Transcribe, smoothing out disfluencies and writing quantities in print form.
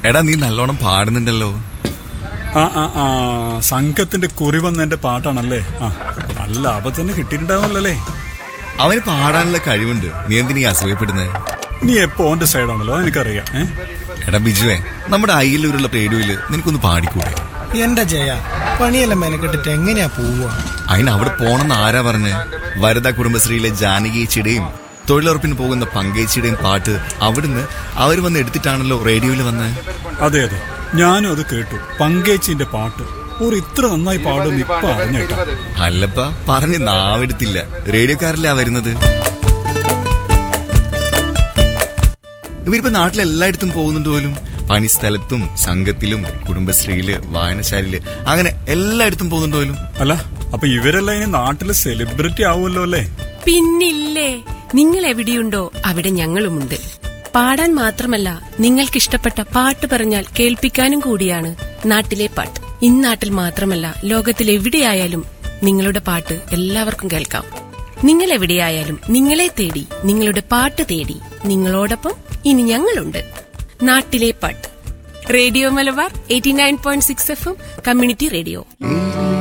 എടാ നീ നല്ലോണം പാടുന്നുണ്ടല്ലോ. സംഘത്തിന്റെ കുറി വന്നതിന്റെ പാട്ടാണല്ലേ? നല്ല ലാഭം തന്നെ കിട്ടിയിട്ടുണ്ടാവുമല്ലേ? അവന് പാടാനുള്ള കഴിവുണ്ട്. നീ എന്തിനീ അസൂയപ്പെടുന്നത്? നീ എപ്പോ ഓന്റെ സൈഡാണല്ലോ, എനിക്കറിയാം. എടാ ബിജുവേ, നമ്മുടെ അയ്യല്ലൂരുള്ള റേഡിയോയില് നിനക്കൊന്ന് പാടിക്കൂടെ? എന്റെ ജയ, പണിയെല്ലാം മെനക്കെട്ടിട്ട് എങ്ങനെയാ പോവുക? അതിന് അവിടെ പോണെന്ന് ആരാ പറഞ്ഞ്? വരദ കുടുംബശ്രീയിലെ ജാനകിയേച്ചിയുടെയും തൊഴിലുറപ്പിന് പോകുന്ന പങ്കേച്ചിയുടെയും പാട്ട് അവിടുന്ന് അവർ വന്ന് എടുത്തിട്ടാണല്ലോ റേഡിയോയിൽ വന്നത്. അതെ അതെ, ഞാനും അത് കേട്ടു. പങ്കേച്ചിന്റെ പാട്ട് ഇത്ര നന്നായി പാടും ഇപ്പൊ അറിഞ്ഞേട്ടാ. അല്ലപ്പ പറഞ്ഞ് നാവെടുത്തില്ല. റേഡിയോക്കാരല്ല വരുന്നത്. ഇവരിപ്പോ നാട്ടിലെല്ലായിടത്തും പോകുന്നുണ്ട് പോലും. പണിസ്ഥലത്തും സംഘത്തിലും കുടുംബശ്രീയില് വായനശാലയില് അങ്ങനെ എല്ലായിടത്തും പോകുന്നുണ്ട് പോലും. അല്ല, അപ്പൊ ഇവരെല്ലാം ഇനി നാട്ടില് സെലിബ്രിറ്റി ആവുമല്ലോ അല്ലേ? പിന്നില്ലേ, നിങ്ങൾ എവിടെയുണ്ടോ അവിടെ ഞങ്ങളുമുണ്ട്. പാടാൻ മാത്രമല്ല, നിങ്ങൾക്കിഷ്ടപ്പെട്ട പാട്ട് പറഞ്ഞാൽ കേൾപ്പിക്കാനും കൂടിയാണ് നാട്ടിലെ പാട്ട്. ഇന്നാട്ടിൽ മാത്രമല്ല, ലോകത്തിലെവിടെയായാലും നിങ്ങളുടെ പാട്ട് എല്ലാവർക്കും കേൾക്കാം. നിങ്ങൾ എവിടെയായാലും നിങ്ങളെ തേടി, നിങ്ങളുടെ പാട്ട് തേടി നിങ്ങളോടൊപ്പം ഇനി ഞങ്ങളുണ്ട്. നാട്ടിലെ പാട്ട്. Radio Malabar 89.6 FM community radio.